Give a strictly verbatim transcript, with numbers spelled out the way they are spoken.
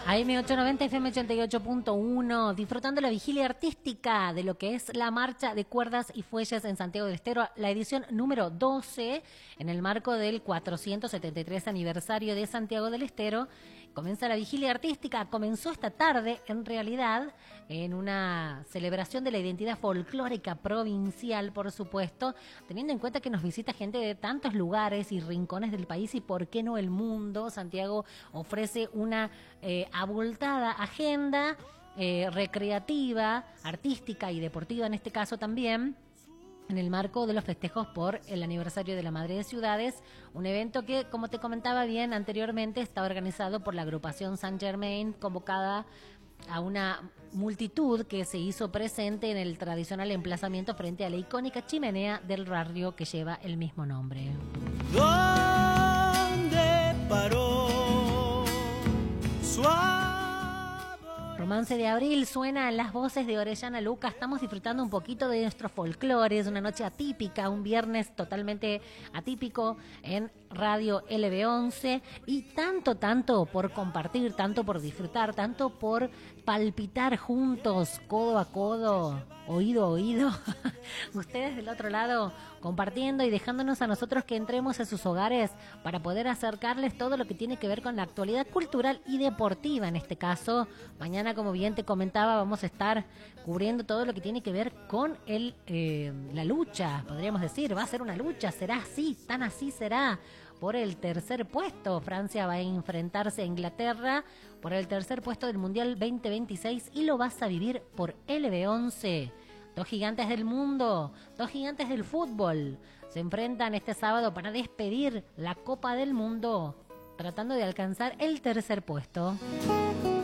A eme ochocientos noventa, efe eme ochenta y ocho punto uno, disfrutando la vigilia artística de lo que es la marcha de cuerdas y fuelles en Santiago del Estero, la edición número doce, en el marco del cuatrocientos setenta y tres aniversario de Santiago del Estero. Comienza la vigilia artística, comenzó esta tarde, en realidad, en una celebración de la identidad folclórica provincial, por supuesto, teniendo en cuenta que nos visita gente de tantos lugares y rincones del país y, por qué no, el mundo. Santiago ofrece una eh, abultada agenda eh, recreativa, artística y deportiva en este caso también, en el marco de los festejos por el aniversario de la Madre de Ciudades, un evento que, como te comentaba bien anteriormente, está organizado por la agrupación Saint Germain, convocada a una multitud que se hizo presente en el tradicional emplazamiento frente a la icónica chimenea del barrio que lleva el mismo nombre. ¿Dónde paró suave? Romance de Abril suena en las voces de Orellana Luca. Estamos disfrutando un poquito de nuestro folclore. Es una noche atípica, un viernes totalmente atípico en Radio L B once. Y tanto, tanto por compartir, tanto por disfrutar, tanto por palpitar juntos, codo a codo, oído a oído. Ustedes del otro lado compartiendo y dejándonos a nosotros que entremos a sus hogares para poder acercarles todo lo que tiene que ver con la actualidad cultural y deportiva en este caso. Mañana, como bien te comentaba, vamos a estar cubriendo todo lo que tiene que ver con el eh, la lucha, podríamos decir. Va a ser una lucha, será así, tan así será, por el tercer puesto. Francia va a enfrentarse a Inglaterra por el tercer puesto del Mundial veinte veintiséis y lo vas a vivir por L B once. Dos gigantes del mundo, dos gigantes del fútbol, se enfrentan este sábado para despedir la Copa del Mundo, tratando de alcanzar el tercer puesto.